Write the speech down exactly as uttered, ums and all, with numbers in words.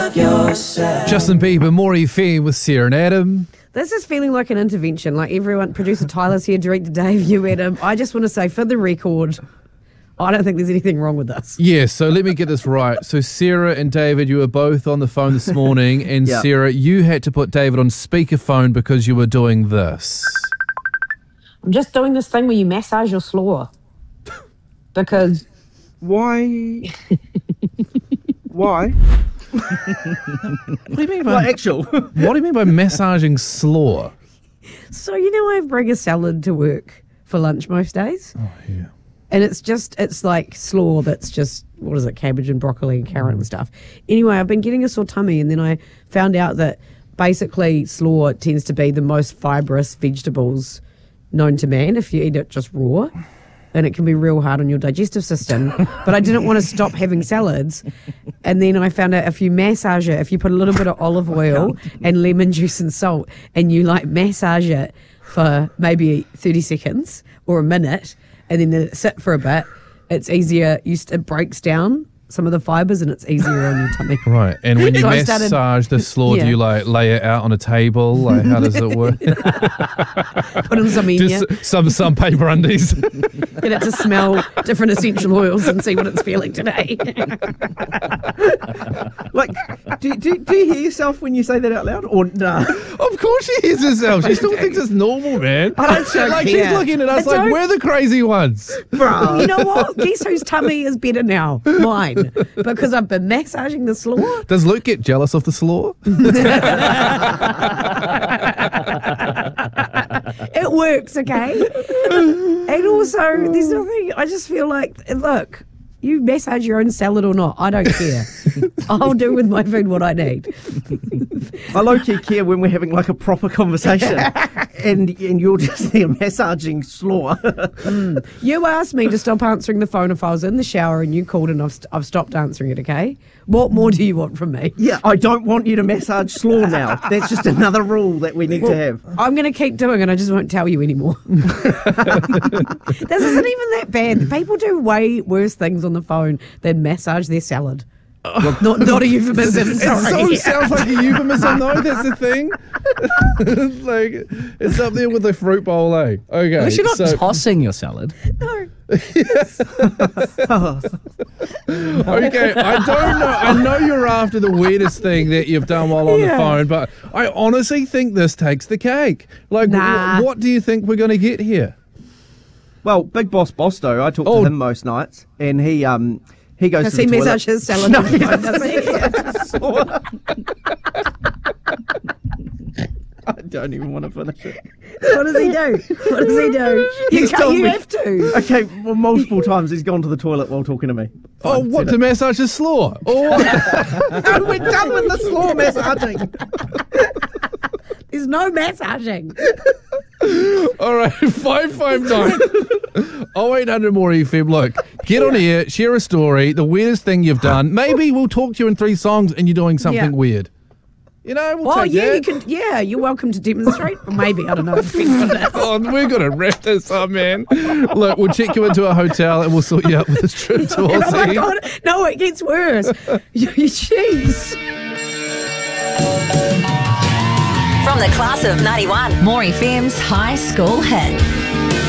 Justin Bieber, Maury Fair with Sarah and Adam. This is feeling like an intervention. Like everyone, producer Tyler's here, director Dave, you, Adam. I just want to say, for the record, I don't think there's anything wrong with this. Yeah, so let me get this right. So Sarah and David, you were both on the phone this morning, and Yep. Sarah, you had to put David on speakerphone because you were doing this. I'm just doing this thing where you massage your slaw. Because Why? Why? What do you mean by Like actual? What do you mean by massaging slaw? So, you know, I bring a salad to work for lunch most days. Oh, yeah. And it's just, it's like slaw that's just, what is it, cabbage and broccoli and carrot and stuff. Anyway, I've been getting a sore tummy, and then I found out that basically slaw tends to be the most fibrous vegetables known to man if you eat it just raw. And it can be real hard on your digestive system. But I didn't want to stop having salads. And then I found out if you massage it, if you put a little bit of olive oil and lemon juice and salt, and you like massage it for maybe thirty seconds or a minute, and then let it sit for a bit, it's easier. You st- it breaks down some of the fibres, and it's easier on your tummy. Right, and when you So I massage started- the slaw, Yeah. do you like lay it out on a table? Like, how does it work? Put in some enya, Just some some paper undies. get it to smell different essential oils and see what it's feeling today. Like, do, do, do you hear yourself when you say that out loud? Or nah? Of course she hears herself. She still thinks it's normal, man. I don't so like care. she's looking at us I like don't- we're the crazy ones. Bro. You know what? Guess whose tummy is better now? Mine. Because I've been massaging the slaw. Does Luke get jealous of the slaw? It works, okay? And also, there's nothing, I just feel like, look, you massage your own salad or not, I don't care. I'll do with my food what I need. I low-key care when we're having like a proper conversation and and you're just there massaging slaw. You asked me to stop answering the phone if I was in the shower, and you called, and I've, st- I've stopped answering it, okay? What more do you want from me? Yeah, I don't want you to massage slaw now. That's just another rule that we need to have. I'm going to keep doing it. I just won't tell you anymore. This isn't even that bad. People do way worse things on the phone than massage their salad. not, not a euphemism, It sorry. so sounds like a euphemism, though. That's the thing. It's like it's up there with the fruit bowl, eh? Okay. At least you're not so, tossing your salad. No. okay, I don't know. I know you're after the weirdest thing that you've done while on Yeah. the phone, but I honestly think this takes the cake. Like, Nah. wh- what do you think we're going to get here? Well, Big Boss Bosto, I talk Oh. to him most nights, and he um he goes Does to he the toilet. massage his salad? on the phone, does he? I don't even want to finish it. What does he do? What does he do? You, He's can't, told you me- have to. Okay, well, multiple times he's gone to the toilet while talking to me. Oh, Fine, what, said to massage his slaw? Or it. No, we're done with the slaw massaging. There's no massaging. All right, five five nine oh eight hundred more F M. Look, get on here, share a story, the weirdest thing you've done. Maybe we'll talk to you in three songs and you're doing something Yeah. weird. You know, we'll Well, take yeah, that. you can. Yeah, you're welcome to demonstrate. Or maybe, I don't know. It depends on that. Oh, we're going to wrap this up, man. Look, we'll check you into a hotel and we'll sort you out with this trip to Oh my Aussie. God. No, it gets worse. Jeez. From the class of ninety-one, More F M's High School Hit.